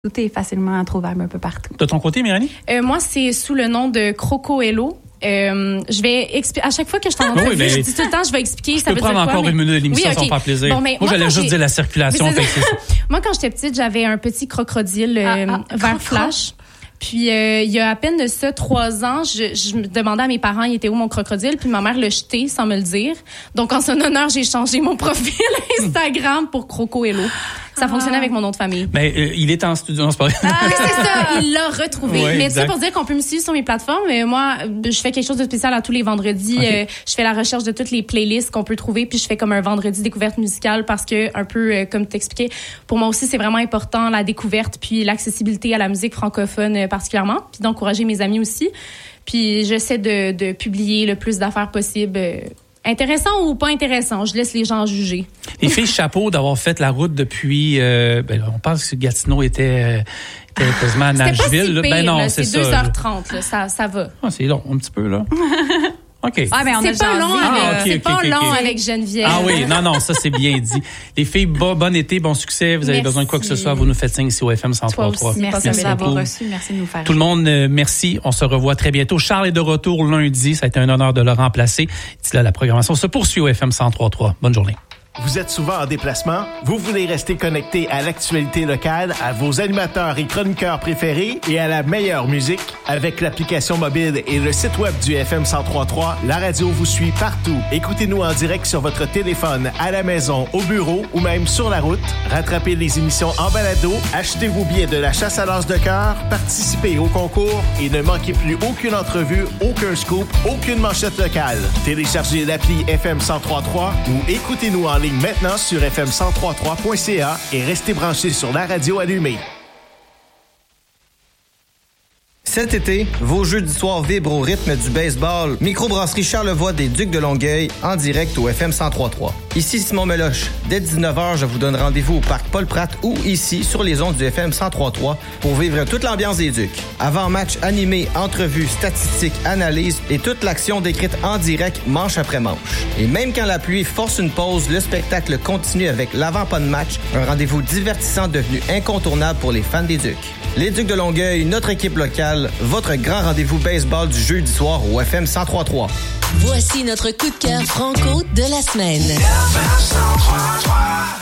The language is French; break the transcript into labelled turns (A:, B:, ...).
A: Tout est facilement trouvable un peu partout.
B: De ton côté, Mélanie?
C: Moi, c'est sous le nom de Croco Hello. Je vais expliquer à chaque fois que je t'en entrevue, je dis tout le temps, je vais expliquer. Ça veut dire quoi?
B: Je peux prendre encore une minute de l'émission, ça va me faire plaisir.
C: Bon,
B: moi, j'allais juste dire la circulation.
C: Moi, quand j'étais petite, j'avais un petit crocodile vert flash. Puis il y a à peine de ça 3 ans, je me demandais à mes parents, il était où mon crocodile, puis ma mère l'a jeté sans me le dire. Donc en son honneur, j'ai changé mon profil Instagram pour Croco Hello. Ça fonctionnait avec mon nom de famille.
B: Mais il est en studio, non, c'est pas vrai.
C: Oui, c'est ça, il l'a retrouvé.
B: Ouais,
C: mais c'est pour dire qu'on peut me suivre sur mes plateformes. Moi, je fais quelque chose de spécial à tous les vendredis. Okay. Je fais la recherche de toutes les playlists qu'on peut trouver, puis je fais comme un vendredi découverte musicale parce que, un peu comme t'expliquais, pour moi aussi, c'est vraiment important la découverte puis l'accessibilité à la musique francophone particulièrement, puis d'encourager mes amis aussi. Puis j'essaie de publier le plus d'affaires possible. Intéressant ou pas intéressant, je laisse les gens juger.
B: Les filles, chapeau d'avoir fait la route depuis... on pense que Gatineau était quasiment à Nashville.
C: Pas si pire,
B: non,
C: là,
B: c'est
C: ça. 2h30, là, ça va.
B: Ah, c'est long, un petit peu, là. OK.
A: Ah, ben,
C: c'est pas long avec Geneviève.
B: Ah oui, non, ça c'est bien dit. Les filles, bon été, bon succès. Vous avez besoin de quoi que ce soit, vous nous faites signe ici au FM 103.3.
A: Merci de nous avoir reçus. Merci de nous faire.
B: Tout le monde, merci. On se revoit très bientôt. Charles est de retour lundi. Ça a été un honneur de le remplacer. D'ici là, la programmation se poursuit au FM 103.3. Bonne journée.
D: Vous êtes souvent en déplacement? Vous voulez rester connecté à l'actualité locale, à vos animateurs et chroniqueurs préférés et à la meilleure musique? Avec l'application mobile et le site web du FM 103.3, la radio vous suit partout. Écoutez-nous en direct sur votre téléphone, à la maison, au bureau ou même sur la route. Rattrapez les émissions en balado, achetez vos billets de la chasse à l'as de cœur, participez au concours et ne manquez plus aucune entrevue, aucun scoop, aucune manchette locale. Téléchargez l'appli FM 103.3 ou écoutez-nous en ligne maintenant sur fm1033.ca et restez branchés sur la radio allumée.
E: Cet été, vos jeux du soir vibrent au rythme du baseball. Microbrasserie Charlevoix des Ducs de Longueuil en direct au FM 103.3. Ici Simon Meloche. Dès 19h, je vous donne rendez-vous au Parc Paul-Pratt ou ici sur les ondes du FM 103.3 pour vivre toute l'ambiance des Ducs. Avant-match animé, entrevues, statistiques, analyses et toute l'action décrite en direct manche après manche. Et même quand la pluie force une pause, le spectacle continue avec l'avant-pas de match, un rendez-vous divertissant devenu incontournable pour les fans des Ducs. Les Ducs de Longueuil, notre équipe locale, votre grand rendez-vous baseball du jeudi soir au FM 103.3.
F: Voici notre coup de cœur franco de la semaine.
G: FM 103.3.